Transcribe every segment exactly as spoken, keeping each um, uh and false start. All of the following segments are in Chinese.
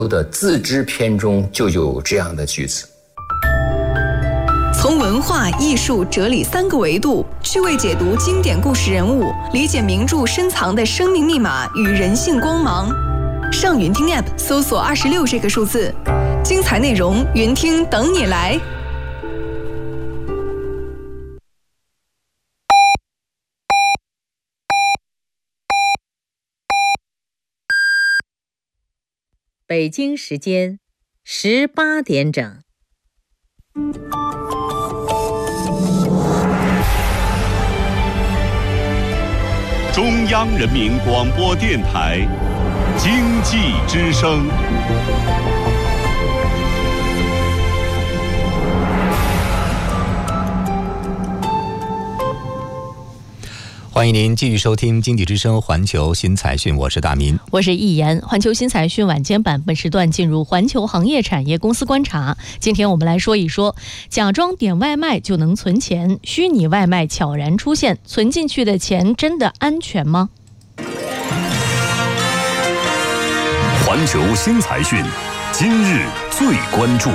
的自知篇中就有这样的句子。 从文化艺术哲理三个维度趣味解读经典故事人物，理解名著深藏的生命密码与人性光芒。上云听 App 搜索二十六这个数字，精彩内容云听等你来。 北京时间十八点整。 中央人民广播电台经济之声。 欢迎您继续收听经济之声环球新财讯，我是大民， 我是易言。环球新财讯晚间版本时段进入环球行业产业公司观察。今天我们来说一说，假装点外卖就能存钱，虚拟外卖悄然出现，存进去的钱真的安全吗？ 环球新财讯，今日最关注。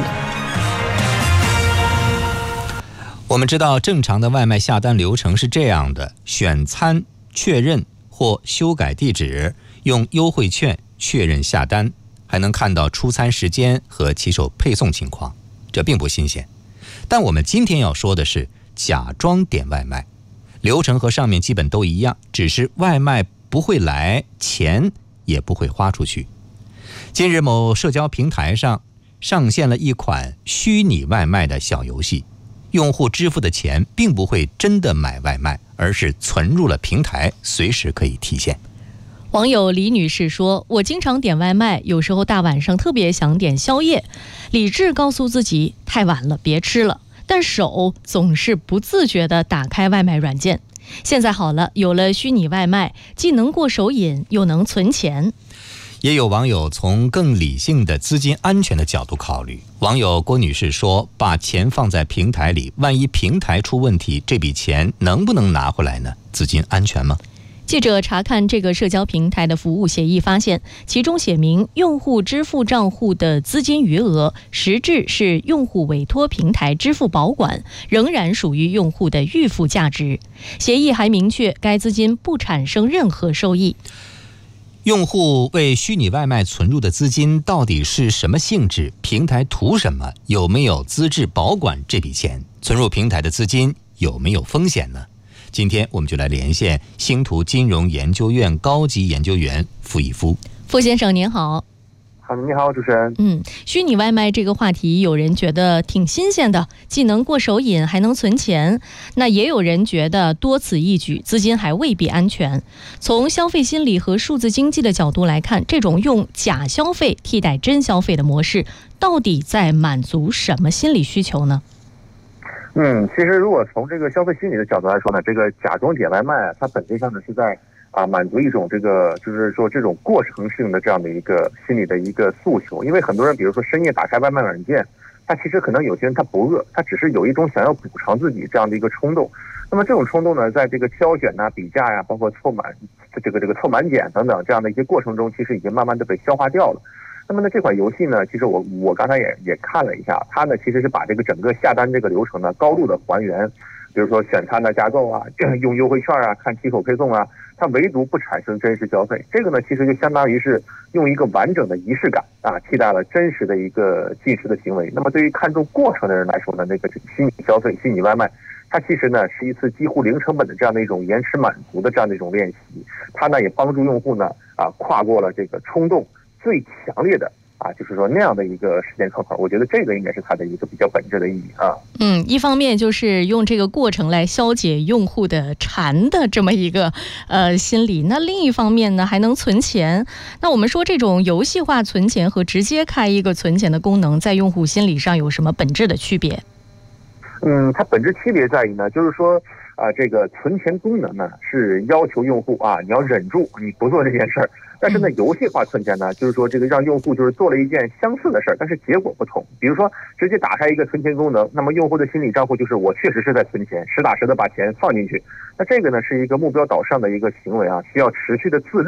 我们知道正常的外卖下单流程是这样的：选餐、确认或修改地址，用优惠券确认下单，还能看到出餐时间和骑手配送情况，这并不新鲜。但我们今天要说的是假装点外卖，流程和上面基本都一样，只是外卖不会来，钱也不会花出去。近日某社交平台上上线了一款虚拟外卖的小游戏，用户支付的钱并不会真的买外卖，而是存入了平台，随时可以提现。 网友李女士说，我经常点外卖，有时候大晚上特别想点宵夜，理智告诉自己太晚了别吃了，但手总是不自觉地打开外卖软件。现在好了，有了虚拟外卖，既能过手瘾又能存钱。 也有网友从更理性的资金安全的角度考虑。网友郭女士说，把钱放在平台里，万一平台出问题，这笔钱能不能拿回来呢？资金安全吗？ 记者查看这个社交平台的服务协议发现，其中写明用户支付账户的资金余额实质是用户委托平台支付保管，仍然属于用户的预付价值。协议还明确该资金不产生任何收益。 用户为虚拟外卖存入的资金到底是什么性质？平台图什么？有没有资质保管这笔钱？存入平台的资金有没有风险呢？今天我们就来连线星图金融研究院高级研究员傅一夫。 傅先生您好。 好，你好，主持人。 嗯，虚拟外卖这个话题，有人觉得挺新鲜的，既能过手瘾，还能存钱。那也有人觉得多此一举，资金还未必安全。从消费心理和数字经济的角度来看，这种用假消费替代真消费的模式，到底在满足什么心理需求呢？ 嗯，其实如果从这个消费心理的角度来说呢，这个假装点外卖，它本质上呢是在啊，满足一种这个就是说这种过程性的这样的一个心理的一个诉求。因为很多人比如说深夜打开外卖软件，他其实可能有些人他不饿，他只是有一种想要补偿自己这样的一个冲动。那么这种冲动呢，在这个挑选啊、比价呀、啊，包括凑满这个这个凑满减等等这样的一些过程中，其实已经慢慢的被消化掉了。那么呢，这款游戏呢，其实我我刚才也也看了一下，它呢其实是把这个整个下单这个流程呢高度的还原，比如说选餐的加购啊，用优惠券啊，看骑手配送啊，它唯独不产生真实消费。这个呢，其实就相当于是用一个完整的仪式感啊，替代了真实的一个进食的行为。那么对于看重过程的人来说呢，那个虚拟消费、虚拟外卖，它其实呢是一次几乎零成本的这样的一种延迟满足的这样的一种练习。它呢也帮助用户呢啊跨过了这个冲动最强烈的啊，就是说那样的一个时间窗口。我觉得这个应该是它的一个比较本质的意义啊。 嗯，一方面就是用这个过程来消解用户的馋的这么一个呃心理，那另一方面呢还能存钱。那我们说这种游戏化存钱和直接开一个存钱的功能，在用户心理上有什么本质的区别？ 嗯，它本质区别在于呢，就是说啊、呃，这个存钱功能呢是要求用户啊，你要忍住你不做这件事儿。但是呢，游戏化存钱呢，就是说这个让用户就是做了一件相似的事儿，但是结果不同。比如说，直接打开一个存钱功能，那么用户的心理账户就是我确实是在存钱，实打实的把钱放进去。那这个呢是一个目标导向的一个行为啊，需要持续的自律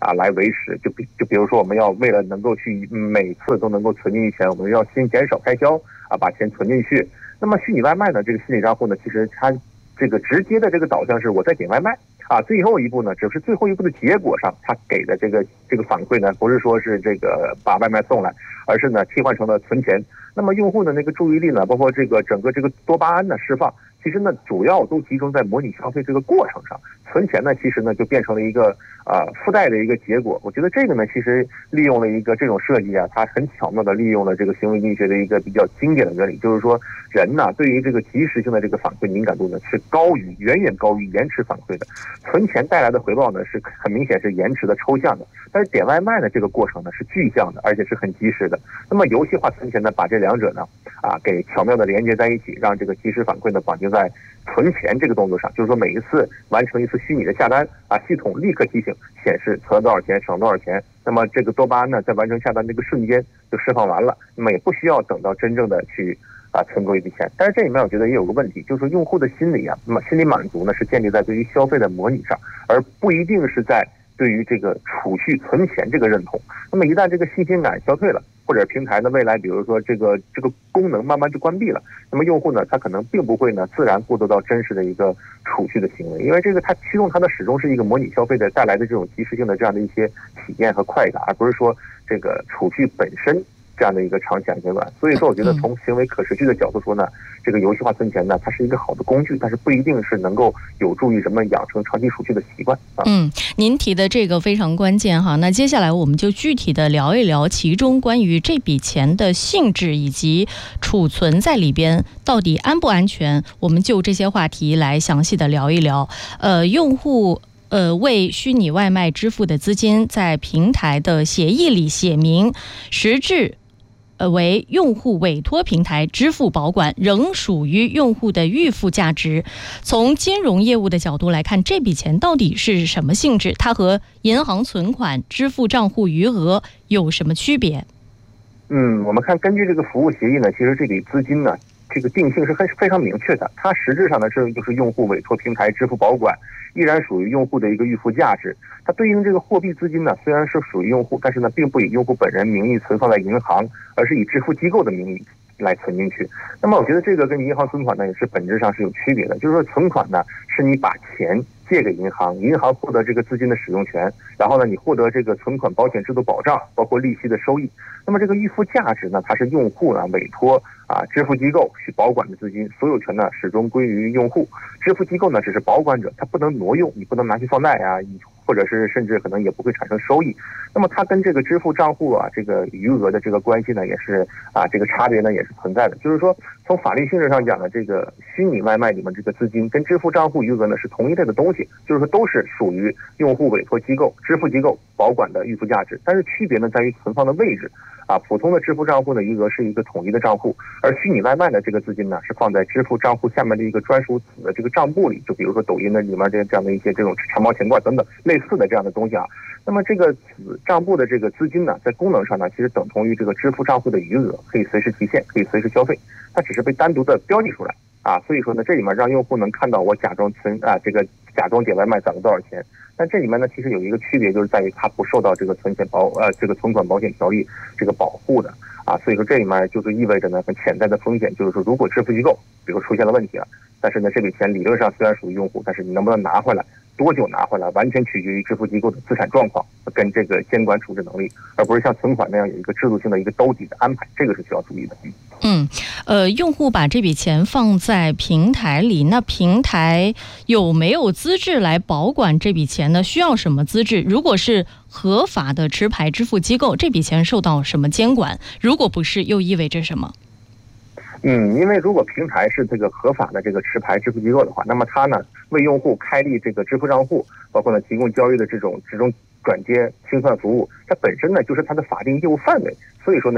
啊来维持。就比就比如说我们要为了能够去每次都能够存进去钱，我们要先减少开销啊，把钱存进去。那么虚拟外卖呢，这个心理账户呢，其实它这个直接的这个导向是我在点外卖啊，最后一步呢，只是最后一步的结果上，它给的这个这个反馈呢，不是说是这个把外卖送来，而是呢替换成了存钱。那么用户的那个注意力呢，包括这个整个这个多巴胺的释放，其实呢主要都集中在模拟消费这个过程上。存钱呢，其实呢就变成了一个呃附带的一个结果。我觉得这个呢，其实利用了一个这种设计啊，它很巧妙的利用了这个行为经济学的一个比较经典的原理，就是说人呢对于这个及时性的这个反馈敏感度呢是高于远远高于延迟反馈的。存钱带来的回报呢是很明显是延迟的抽象的，但是点外卖的这个过程呢是具象的，而且是很及时的。那么游戏化存钱呢，把这两者呢啊给巧妙的连接在一起，让这个及时反馈呢绑定在存钱这个动作上，就是说每一次完成一次虚拟的下单啊，系统立刻提醒显示存了多少钱，省多少钱。那么这个多巴胺呢，在完成下单这个瞬间就释放完了，那么也不需要等到真正的去啊存够一笔钱。但是这里面我觉得也有个问题，就是说用户的心理啊，那么心理满足呢是建立在对于消费的模拟上，而不一定是在对于这个储蓄存钱这个认同。那么一旦这个新鲜感消退了，或者平台的未来比如说这个这个功能慢慢就关闭了，那么用户呢他可能并不会呢自然过渡到真实的一个储蓄的行为，因为这个它驱动它的始终是一个模拟消费的带来的这种即时性的这样的一些体验和快感，而不是说这个储蓄本身这样的一个长期安全感。所以说我觉得从行为可持续的角度说呢，这个游戏化存钱呢它是一个好的工具，但是不一定是能够有助于人们养成长期储蓄的习惯啊。 嗯，您提的这个非常关键哈。那接下来我们就具体的聊一聊其中关于这笔钱的性质以及储存在里边到底安不安全，我们就这些话题来详细的聊一聊。呃，用户呃，为虚拟外卖支付的资金在平台的协议里写明实质呃，为用户委托平台支付保管，仍属于用户的预付价值。从金融业务的角度来看，这笔钱到底是什么性质？它和银行存款、支付账户余额有什么区别？ 嗯，我们看根据这个服务协议呢，其实这笔资金呢，这个定性是很非常明确的。它实质上呢是就是用户委托平台支付保管，依然属于用户的一个预付价值。它对应这个货币资金呢，虽然是属于用户，但是呢，并不以用户本人名义存放在银行，而是以支付机构的名义来存进去。那么我觉得这个跟银行存款呢也是本质上是有区别的，就是说存款呢是你把钱借给银行，银行获得这个资金的使用权，然后呢你获得这个存款保险制度保障，包括利息的收益。那么这个预付价值呢，它是用户呢委托啊支付机构去保管的资金，所有权呢始终归于用户，支付机构呢只是保管者，它不能挪用，你不能拿去放贷啊，或者是甚至可能也不会产生收益。那么它跟这个支付账户啊这个余额的这个关系呢也是啊这个差别呢也是存在的。就是说从法律性质上讲呢，这个虚拟外卖里面这个资金跟支付账户余额呢是同一类的东西，就是说都是属于用户委托机构支付机构保管的预付价值，但是区别呢在于存放的位置啊。普通的支付账户的余额是一个统一的账户，而虚拟外卖的这个资金呢是放在支付账户下面的一个专属子的这个账簿里，就比如说抖音的里面这这样的一些这种长毛钱罐等等类似的这样的东西啊。那么这个子账簿的这个资金呢，在功能上呢其实等同于这个支付账户的余额，可以随时提现，可以随时消费，它只是被单独的标记出来啊。所以说呢，这里面让用户能看到我假装存啊这个假装点外卖攒了多少钱。但这里面呢，其实有一个区别，就是在于它不受到这个存钱保呃这个存款保险条例这个保护的啊，所以说这里面就是意味着呢，很潜在的风险就是说，如果支付机构比如出现了问题了，但是呢这笔钱理论上虽然属于用户，但是你能不能拿回来，多久拿回来，完全取决于支付机构的资产状况跟这个监管处置能力，而不是像存款那样有一个制度性的一个兜底的安排，这个是需要注意的。 嗯，呃，用户把这笔钱放在平台里，那平台有没有资质来保管这笔钱呢？需要什么资质？如果是合法的持牌支付机构，这笔钱受到什么监管？如果不是，又意味着什么？ 嗯，因为如果平台是这个合法的这个持牌支付机构的话，那么它呢为用户开立这个支付账户，包括呢提供交易的这种这种转接清算服务，它本身呢就是它的法定业务范围，所以说呢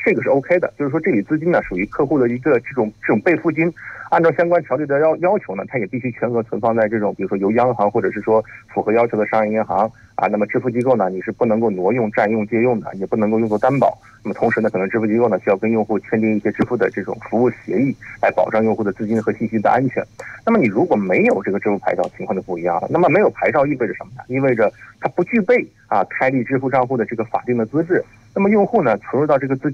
这个是 OK 的，就是说这笔资金呢属于客户的一个这种这种备付金，按照相关条例的要要求呢，它也必须全额存放在这种比如说由央行或者是说符合要求的商业银行啊。那么支付机构呢，你是不能够挪用、占用、借用的，也不能够用作担保。那么同时呢，可能支付机构呢需要跟用户签订一些支付的这种服务协议，来保障用户的资金和信息的安全。那么你如果没有这个支付牌照，情况就不一样了。那么没有牌照意味着什么呢？意味着它不具备啊开立支付账户的这个法定的资质。那么用户呢存入到这个资